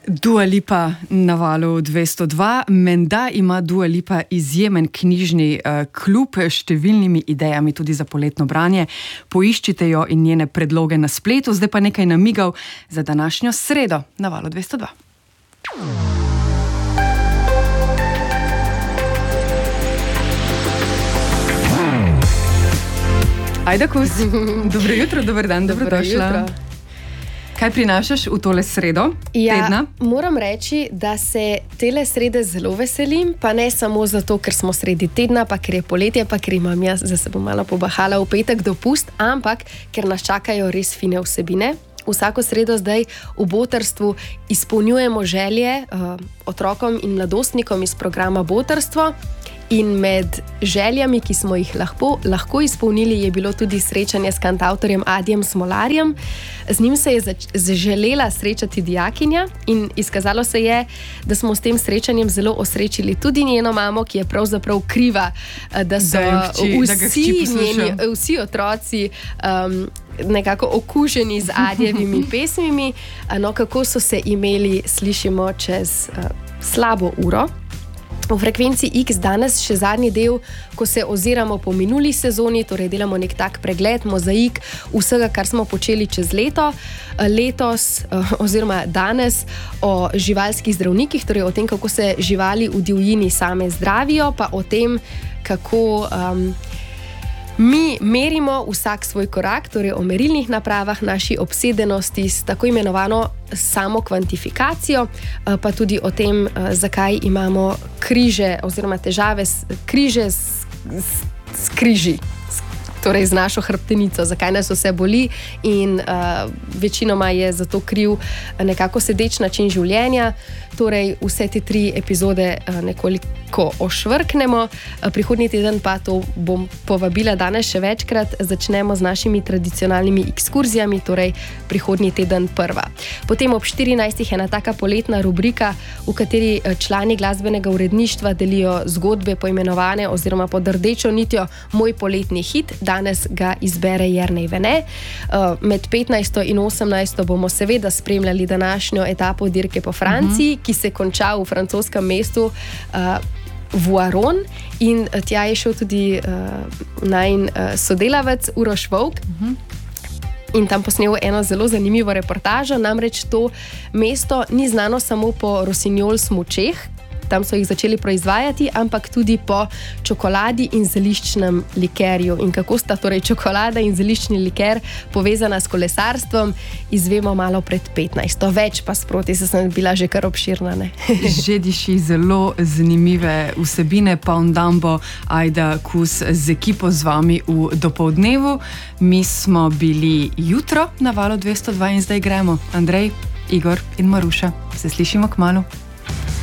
Dua Lipa na valu 202. Menda ima Dua Lipa izjemen knjižni klub s številnimi idejami tudi za poletno branje. Poiščite jo in njene predloge na spletu. Zdaj pa nekaj namigov za današnjo sredo na valu 202. Ajda Kus, dobro jutro, dober dan, dobrodošla. Kaj prinašaš v tole sredo tedna? Moram reči, da se tele srede zelo veselim, pa ne samo zato, ker smo sredi tedna, pa ker je poletje, pa ker imam jaz, da se bom malo pobahala v petek dopust, ampak ker nas čakajo res fine vsebine. Vsako sredo zdaj v Botrstvu izpolnjujemo želje otrokom in mladostnikom iz programa Botrstvo. In med željami, ki smo jih lahko izpolnili, je bilo tudi srečanje s kantavtorjem Adijem Smolarjem. Z njim se je zaželela srečati dijakinja in izkazalo se je, da smo s tem srečanjem zelo osrečili tudi njeno mamo, ki je pravzaprav kriva, da so vsi otroci nekako okuženi z Adijevimi pesmimi. No, kako so se imeli, slišimo čez slabo uro. V frekvenci X danes še zadnji del, ko se oziramo po minuli sezoni, torej delamo nek tak pregled, mozaik vsega, kar smo počeli čez leto. Letos oziroma danes o živalskih zdravnikih, torej o tem, kako se živali v divjini same zdravijo, pa o tem, kako mi merimo vsak svoj korak, torej o merilnih napravah, naši obsedenosti s tako imenovano samo kvantifikacijo, pa tudi o tem, zakaj imamo križe oziroma težave s križi, torej z našo hrbtenico, zakaj nas vse boli in večinoma je zato kriv nekako sedeč način življenja. Torej vse te 3 epizode nekoliko ošvrknemo. Prihodnji teden pa to bom povabila danes še večkrat. Začnemo z našimi tradicionalnimi ekskurzijami, torej prihodnji teden prva. Potem ob 14. je ena taka poletna rubrika, v kateri člani glasbenega uredništva delijo zgodbe poimenovane oziroma pod rdečo nitjo Moj poletni hit. Danes ga izbere Jernej Vene. Med 15. in 18. bomo seveda spremljali današnjo etapo dirke po Franciji, ki se konča v francoskem mestu Voiron, in tja je šel tudi najin sodelavec Uroš Volk. In tam posnel eno zelo zanimivo reportažo, namreč to mesto ni znano samo po rosinjol smučeh, tam so jih začeli proizvajati, ampak tudi po čokoladi in zeliščnem likerju. In kako sta torej čokolada in zeliščni liker povezana s kolesarstvom, izvemo malo pred 15. Več pa sproti, sem bila že kar obširna, ne? Že diši zelo zanimive vsebine, pa ondan bo Ajda Kus z ekipo z vami v dopoldnevu. Mi smo bili jutro na valu 202 in zdaj gremo. Andrej, Igor in Maruša. Se slišimo kmalu.